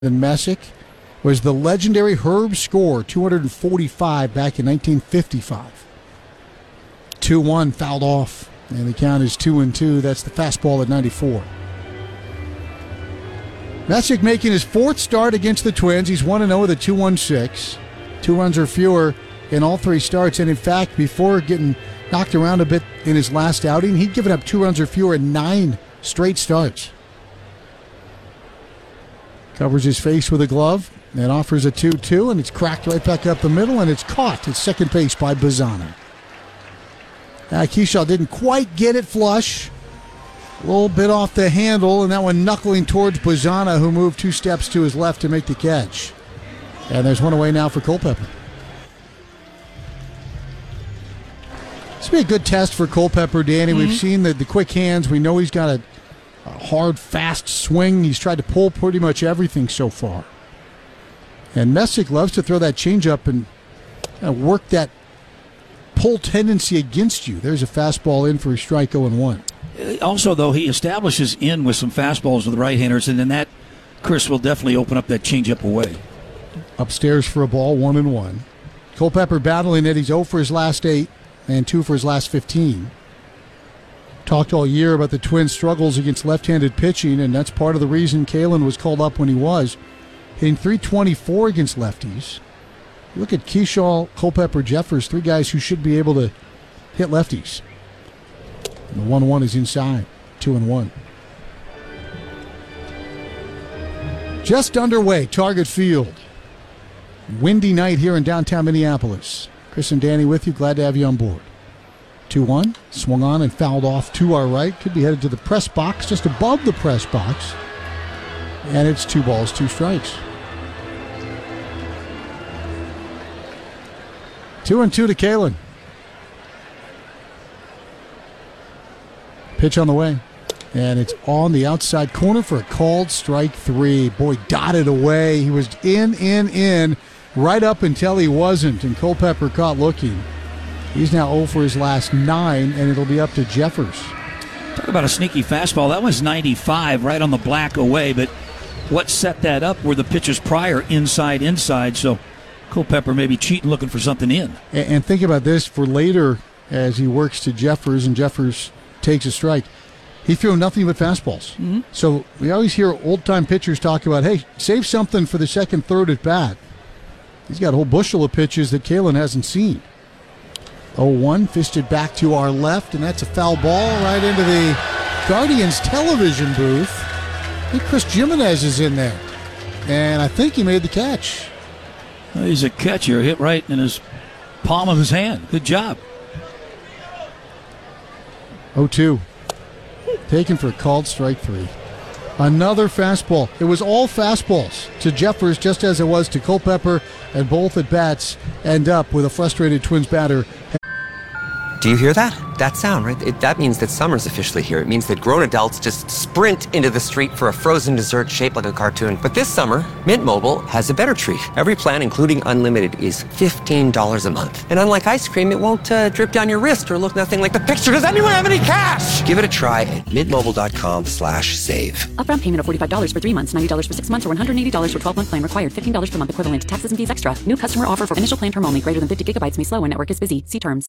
than Messick was the legendary Herb Score, 245 back in 1955. 2-1 fouled off, and the count is 2-2. That's the fastball at 94. Messick making his fourth start against the Twins. He's 1-0 with a 2.16. 2 runs or fewer in all three starts, and in fact, before getting knocked around a bit in his last outing, he'd given up 2 runs or fewer in 9 straight starts. Covers his face with a glove and offers a 2-2, and it's cracked right back up the middle, and it's caught at second base by Bazzana. Keyshaw didn't quite get it flush. A little bit off the handle, and that one knuckling towards Bazzana, who moved 2 steps to his left to make the catch. And there's one away now for Culpepper. This will be a good test for Culpepper, Danny. We've seen the quick hands. We know he's got a hard, fast swing. He's tried to pull pretty much everything so far. And Messick loves to throw that changeup and work that pull tendency against you. There's a fastball in for a strike, 0-1. Also, though, he establishes in with some fastballs with the right-handers, and then that, Chris, will definitely open up that changeup away. Upstairs for a ball, 1-1. Culpepper battling it. He's 0 for his last 8 and 2 for his last 15. Talked all year about the Twins' struggles against left-handed pitching, and that's part of the reason Kalen was called up when he was. Hitting .324 against lefties. Look at Keyshaw, Culpepper, Jeffers, 3 guys who should be able to hit lefties. And the 1-1 is inside, 2-1. Just underway, Target Field. Windy night here in downtown Minneapolis. Chris and Danny with you. Glad to have you on board. 2-1, swung on and fouled off to our right. Could be headed to the press box, just above the press box. And it's 2 balls, 2 strikes. 2-2 to Kalen. Pitch on the way. And it's on the outside corner for a called strike 3. Boy, dotted away. He was in, right up until he wasn't. And Culpepper caught looking. He's now 0 for his last 9, and it'll be up to Jeffers. Talk about a sneaky fastball. That was 95 right on the black away, but what set that up were the pitches prior inside. So Culpepper may be cheating, looking for something in. And think about this for later as he works to Jeffers, and Jeffers takes a strike. He threw nothing but fastballs. So we always hear old-time pitchers talk about, hey, save something for the second, third at bat. He's got a whole bushel of pitches that Kalen hasn't seen. 0-1, fisted back to our left, and that's a foul ball right into the Guardians television booth. I think Chris Jimenez is in there, and I think he made the catch. Well, he's a catcher, hit right in his palm of his hand. Good job. 0-2, taken for a called strike 3. Another fastball. It was all fastballs to Jeffers, just as it was to Culpepper, and both at bats end up with a frustrated Twins batter. Do you hear that? That sound, right? That means that summer's officially here. It means that grown adults just sprint into the street for a frozen dessert shaped like a cartoon. But this summer, Mint Mobile has a better treat. Every plan, including unlimited, is $15 a month. And unlike ice cream, it won't drip down your wrist or look nothing like the picture. Does anyone have any cash? Give it a try at mintmobile.com/save. Upfront payment of $45 for 3 months, $90 for 6 months, or $180 for 12-month plan required. $15 per month equivalent. Taxes and fees extra. New customer offer for initial plan term only. Greater than 50 gigabytes may slow when network is busy. See terms.